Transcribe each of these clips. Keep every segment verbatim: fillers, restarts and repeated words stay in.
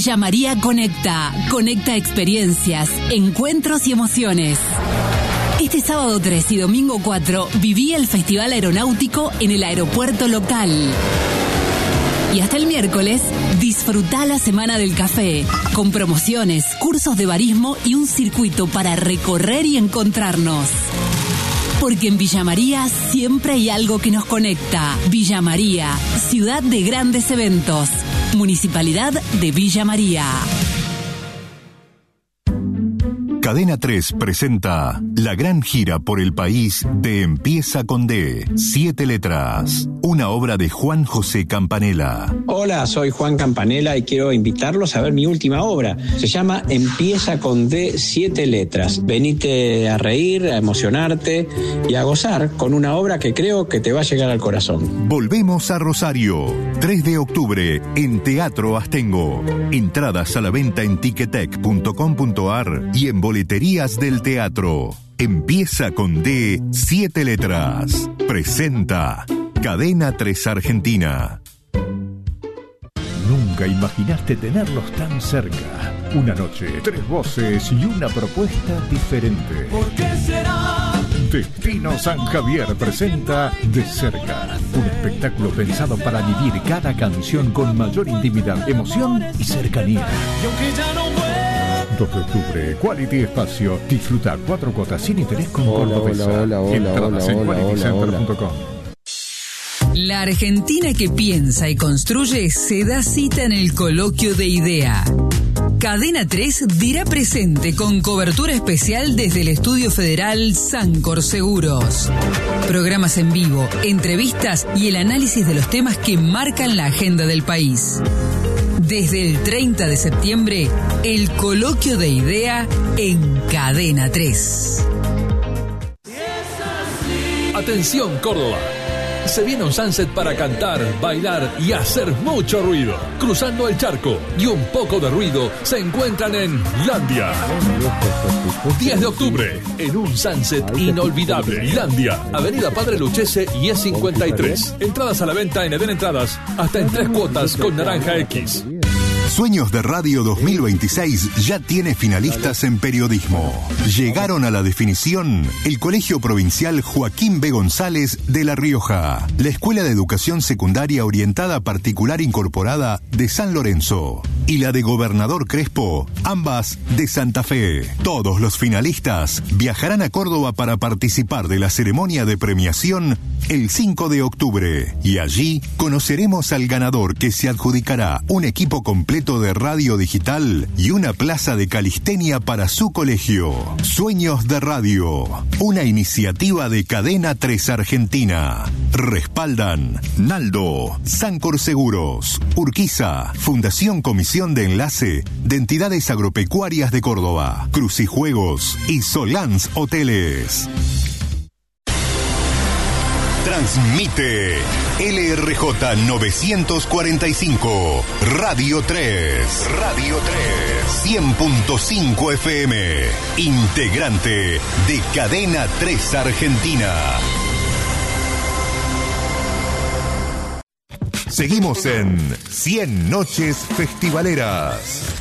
Villa María conecta, conecta experiencias, encuentros y emociones. Este sábado tres y domingo cuatro viví el Festival Aeronáutico en el aeropuerto local. Y hasta el miércoles, disfrutá la Semana del Café, con promociones, cursos de barismo y un circuito para recorrer y encontrarnos. Porque en Villa María siempre hay algo que nos conecta. Villa María, ciudad de grandes eventos. Municipalidad de Villa María. Cadena tres presenta la gran gira por el país de Empieza con D, siete letras, una obra de Juan José Campanella. Hola, soy Juan Campanella y quiero invitarlos a ver mi última obra. Se llama Empieza con D, siete letras. Venite a reír, a emocionarte y a gozar con una obra que creo que te va a llegar al corazón. Volvemos a Rosario, tres de octubre, en Teatro Astengo. Entradas a la venta en ticketek punto com punto ar y en boleterías del teatro. Empieza con D, siete letras. Presenta Cadena tres Argentina. Nunca imaginaste tenerlos tan cerca. Una noche, tres voces y una propuesta diferente. ¿Por qué será? Destino San Javier presenta De Cerca, un espectáculo pensado para vivir cada canción con mayor intimidad, emoción y cercanía. Y aunque ya no vuelva. dos de octubre, Quality Espacio. Disfruta cuatro cuotas sin interés con Hola, Cordobesa. hola, hola, Entradas hola, en hola, quality center punto com. La Argentina que piensa y construye se da cita en el Coloquio de Idea. Cadena tres dirá presente con cobertura especial desde el Estudio Federal Sancor Seguros. Programas en vivo, entrevistas y el análisis de los temas que marcan la agenda del país. Desde el treinta de septiembre, el Coloquio de Idea en Cadena tres. Atención, Córdoba. Se viene un sunset para cantar, bailar y hacer mucho ruido. Cruzando el charco y un poco de ruido se encuentran en Landia. diez de octubre, en un sunset inolvidable. Landia, Avenida Padre Luchese y E cincuenta y tres. Entradas a la venta en Eden Entradas, hasta en tres cuotas con Naranja X. Sueños de Radio dos mil veintiséis ya tiene finalistas en periodismo. Llegaron a la definición el Colegio Provincial Joaquín B. González de La Rioja, la Escuela de Educación Secundaria Orientada Particular Incorporada de San Lorenzo y la de Gobernador Crespo, ambas de Santa Fe. Todos los finalistas viajarán a Córdoba para participar de la ceremonia de premiación el cinco de octubre y allí conoceremos al ganador, que se adjudicará un equipo completo de radio digital y una plaza de calistenia para su colegio. Sueños de Radio, una iniciativa de Cadena tres Argentina. Respaldan Naldo, Sancor Seguros, Urquiza, Fundación Comisión de Enlace de Entidades Agropecuarias de Córdoba, Crucijuegos y Solans Hoteles. Transmite L R J novecientos cuarenta y cinco, Radio tres, Radio tres, cien punto cinco F M, integrante de Cadena tres Argentina. Seguimos en cien Noches Festivaleras.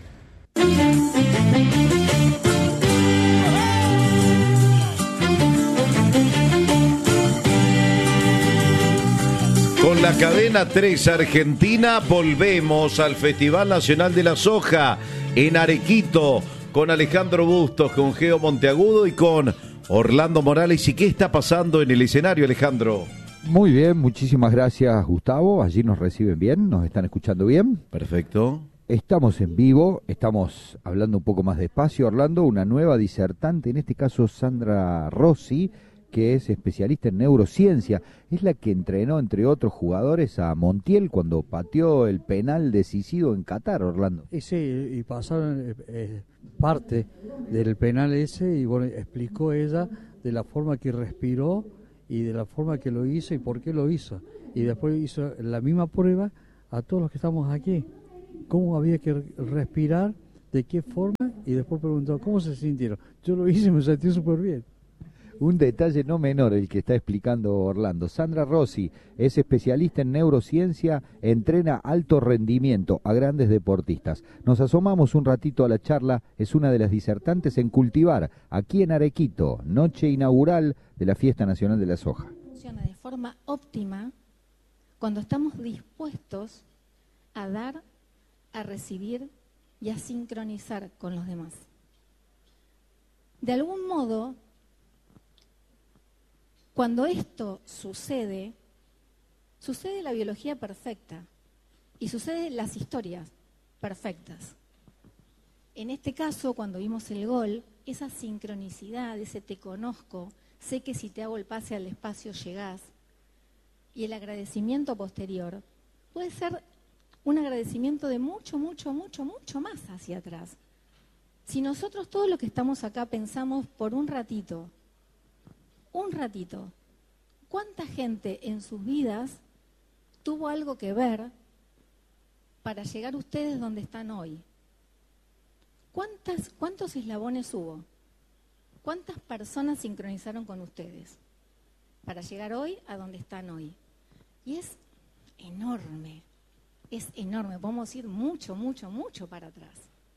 Con la Cadena tres Argentina volvemos al Festival Nacional de la Soja en Arequito con Alejandro Bustos, con Geo Monteagudo y con Orlando Morales. ¿Y qué está pasando en el escenario, Alejandro? Muy bien, muchísimas gracias, Gustavo. Allí nos reciben bien, nos están escuchando bien. Perfecto. Estamos en vivo, estamos hablando un poco más despacio, Orlando. Una nueva disertante, en este caso Sandra Rossi, que es especialista en neurociencia, es la que entrenó, entre otros jugadores, a Montiel cuando pateó el penal decisivo en Qatar, Orlando. Y sí, y pasaron eh, eh, parte del penal ese, y bueno, explicó ella de la forma que respiró y de la forma que lo hizo y por qué lo hizo. Y después hizo la misma prueba a todos los que estamos aquí. Cómo había que respirar, de qué forma, y después preguntó, ¿cómo se sintieron? Yo lo hice y me sentí súper bien. Un detalle no menor el que está explicando Orlando. Sandra Rossi es especialista en neurociencia, entrena alto rendimiento a grandes deportistas. Nos asomamos un ratito a la charla, es una de las disertantes en Cultivar, aquí en Arequito, noche inaugural de la Fiesta Nacional de la Soja. Funciona de forma óptima cuando estamos dispuestos a dar, a recibir y a sincronizar con los demás. De algún modo, cuando esto sucede, sucede la biología perfecta y suceden las historias perfectas. En este caso, cuando vimos el gol, esa sincronicidad, ese te conozco, sé que si te hago el pase al espacio llegás, y el agradecimiento posterior puede ser un agradecimiento de mucho, mucho, mucho, mucho más hacia atrás. Si nosotros todos los que estamos acá pensamos por un ratito, un ratito, ¿cuánta gente en sus vidas tuvo algo que ver para llegar ustedes donde están hoy? ¿Cuántas, ¿Cuántos eslabones hubo? ¿Cuántas personas sincronizaron con ustedes para llegar hoy a donde están hoy? Y es enorme, es enorme, podemos ir mucho, mucho, mucho para atrás.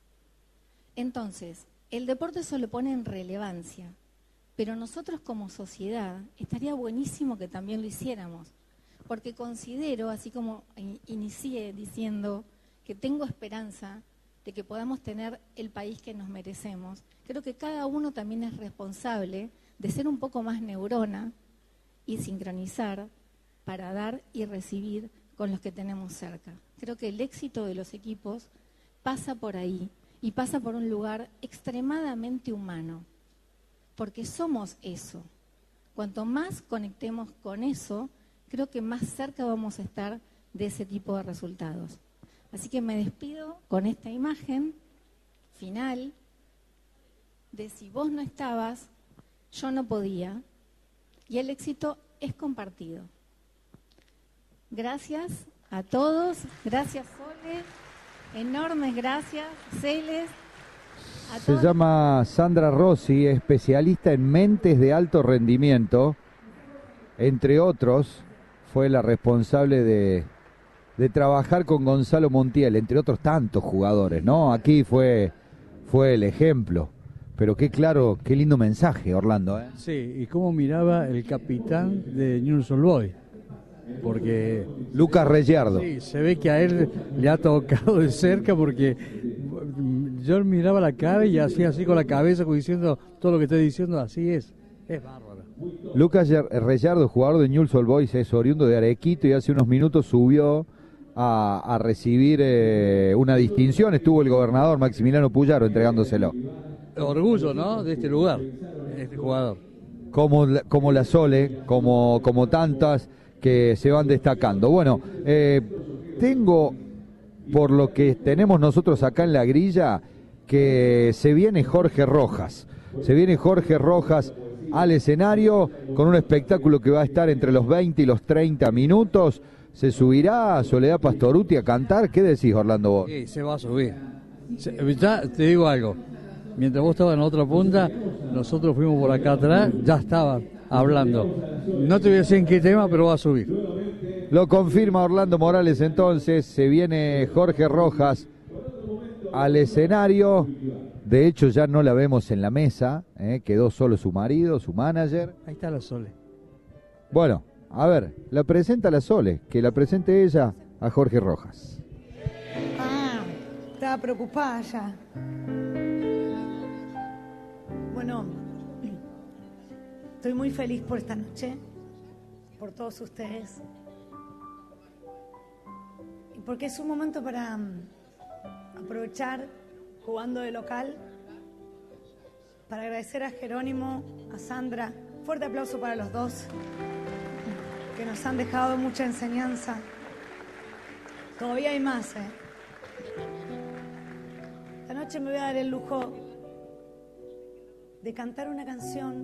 Entonces, el deporte se lo pone en relevancia, pero nosotros como sociedad estaría buenísimo que también lo hiciéramos, porque considero, así como inicié diciendo que tengo esperanza de que podamos tener el país que nos merecemos, creo que cada uno también es responsable de ser un poco más neurona y sincronizar para dar y recibir con los que tenemos cerca. Creo que el éxito de los equipos pasa por ahí y pasa por un lugar extremadamente humano, porque somos eso. Cuanto más conectemos con eso, creo que más cerca vamos a estar de ese tipo de resultados. Así que me despido con esta imagen final de si vos no estabas, yo no podía, y el éxito es compartido. Gracias a todos, gracias Sole, enormes gracias, Celes. Se todos. llama Sandra Rossi, especialista en mentes de alto rendimiento, entre otros, fue la responsable de, de trabajar con Gonzalo Montiel, entre otros tantos jugadores, ¿no? Aquí fue, fue el ejemplo. Pero qué claro, qué lindo mensaje, Orlando, ¿eh? Sí, y cómo miraba el capitán de Newell's Old Boys, porque... Lucas Reyardo. Sí, se ve que a él le ha tocado de cerca, porque yo miraba la cara y hacía así con la cabeza, como diciendo, todo lo que estoy diciendo, así es, es bárbaro. Lucas Reyardo, jugador de Newell's Old Boys, es oriundo de Arequito y hace unos minutos subió a, a recibir eh, una distinción, estuvo el gobernador Maximiliano Puyaro entregándoselo. Orgullo, ¿no?, de este lugar, este jugador. Como, como la Sole, como, como tantas que se van destacando. Bueno, eh, tengo, por lo que tenemos nosotros acá en la grilla, que se viene Jorge Rojas. Se viene Jorge Rojas al escenario con un espectáculo que va a estar entre los veinte y los treinta minutos. ¿Se subirá a Soledad Pastoruti a cantar? ¿Qué decís, Orlando, vos? Sí, se va a subir. Se, ya te digo algo. Mientras vos estabas en la otra punta, nosotros fuimos por acá atrás, ya estaba hablando. No te voy a decir en qué tema, pero va a subir. Lo confirma Orlando Morales entonces, se viene Jorge Rojas al escenario. De hecho ya no la vemos en la mesa, ¿eh? Quedó solo su marido, su manager. Ahí está la Sole. Bueno, a ver, la presenta la Sole, que la presente ella a Jorge Rojas. Ah, estaba preocupada ya. Bueno, estoy muy feliz por esta noche, por todos ustedes, y porque es un momento para um, aprovechar, jugando de local, para agradecer a Jerónimo, a Sandra. Fuerte aplauso para los dos, que nos han dejado mucha enseñanza. Todavía hay más, ¿eh? Esta noche me voy a dar el lujo de cantar una canción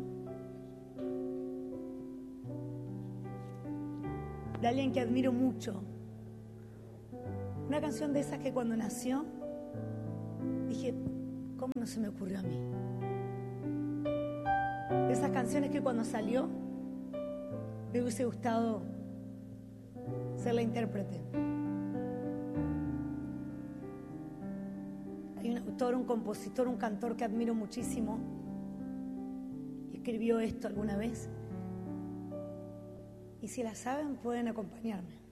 de alguien que admiro mucho. Una canción de esas que cuando nació dije, ¿cómo no se me ocurrió a mí? de esas canciones que cuando salió me hubiese gustado ser la intérprete. Hay un autor, un compositor, un cantor que admiro muchísimo y escribió esto alguna vez. Y si la saben, pueden acompañarme.